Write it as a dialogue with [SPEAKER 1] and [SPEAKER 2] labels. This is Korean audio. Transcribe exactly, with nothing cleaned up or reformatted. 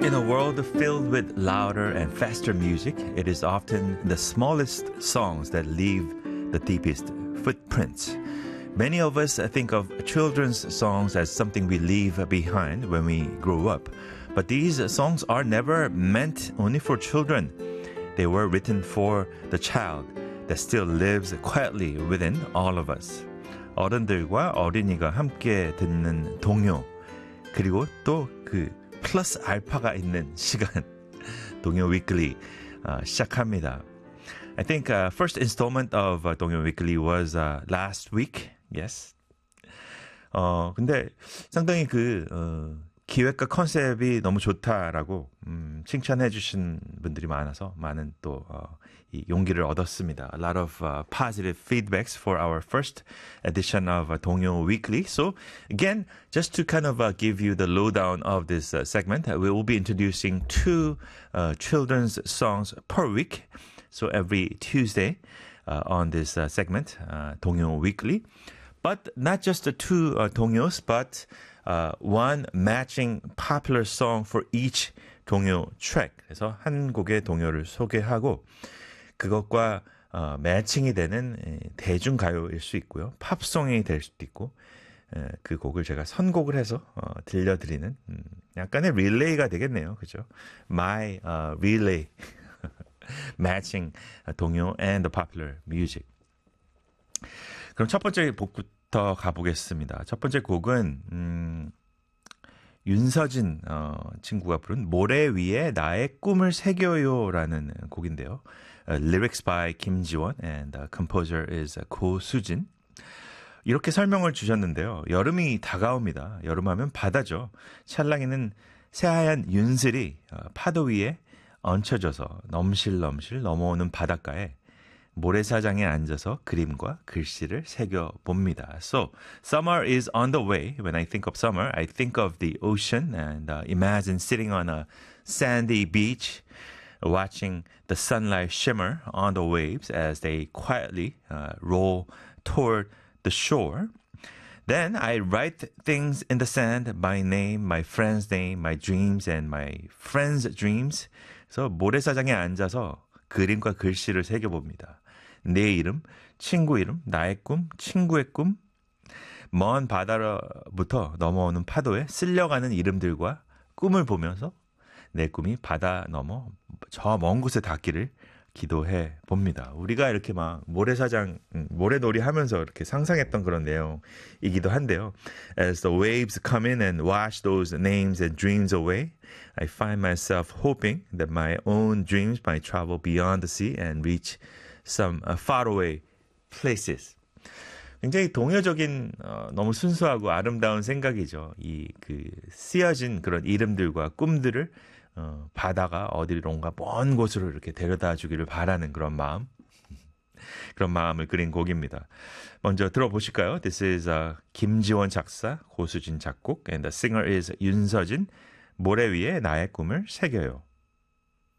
[SPEAKER 1] In a world filled with louder and faster music, it is often the smallest songs that leave the deepest footprints. Many of us think of children's songs as something we leave behind when we grow up. But these songs are never meant only for children. They were written for the child that still lives quietly within all of us. 어른들과 어린이가 함께 듣는 동요, 그리고 또 그 플러스 알파가 있는 시간, 동요 위클리 uh, 시작합니다. I think uh, first installment of uh, 동요 위클리 was uh, last week. Yes. 어 근데 상당히 그 어, 기획과 컨셉이 너무 좋다라고 음, 칭찬해 주신 분들이 많아서 많은 또 어, 이 용기를 얻었습니다. A lot of uh, positive feedbacks for our first edition of uh, 동요 Weekly. So again, just to kind of uh, give you the lowdown of this uh, segment, uh, we will be introducing two uh, children's songs per week. So every Tuesday uh, on this uh, segment, uh, 동요 Weekly. But not just the two uh, 동요s, but uh, one matching popular song for each 동요 track. 그래서 한 곡의 동요를 소개하고 그것과 어, 매칭이 되는 에, 대중가요일 수 있고요. 팝송이 될 수도 있고 에, 그 곡을 제가 선곡을 해서 어, 들려드리는 음, 약간의 릴레이가 되겠네요. 그죠? My uh, relay matching 동요 and the popular music. 그럼 첫 번째 곡부터 가보겠습니다. 첫 번째 곡은 음, 윤서진 어, 친구가 부른 모래 위에 나의 꿈을 새겨요라는 곡인데요. Uh, lyrics by 김지원 and the composer is 고수진. 이렇게 설명을 주셨는데요. 여름이 다가옵니다. 여름하면 바다죠. 찰랑이는 새하얀 윤슬이 어, 파도 위에 얹혀져서 넘실넘실 넘어오는 바닷가에 모래사장에 앉아서 그림과 글씨를 새겨봅니다. So, summer is on the way. When I think of summer, I think of the ocean and uh, imagine sitting on a sandy beach watching the sunlight shimmer on the waves as they quietly uh, roll toward the shore. Then I write things in the sand, my name, my friend's name, my dreams, and my friend's dreams. 그래서 모래사장에 앉아서 그림과 글씨를 새겨봅니다. 내 이름, 친구 이름, 나의 꿈, 친구의 꿈, 먼 바다로부터 넘어오는 파도에 쓸려가는 이름들과 꿈을 보면서 내 꿈이 바다 넘어 저 먼 곳에 닿기를 기도해 봅니다. 우리가 이렇게 막 모래사장, 모래놀이 하면서 이렇게 상상했던 그런 내용이기도 한데요. As the waves come in and wash those names and dreams away, I find myself hoping that my own dreams might travel beyond the sea and reach some uh, faraway places. 굉장히 동요적인 어, 너무 순수하고 아름다운 생각이죠. 이 그 쓰여진 그런 이름들과 꿈들을 어, 바다가 어디론가 먼 곳으로 이렇게 데려다 주기를 바라는 그런 마음, 그런 마음을 그린 곡입니다. 먼저 들어보실까요? This is uh, 김지원 작사, 고수진 작곡, and the singer is 윤서진. 모래 위에 나의 꿈을 새겨요.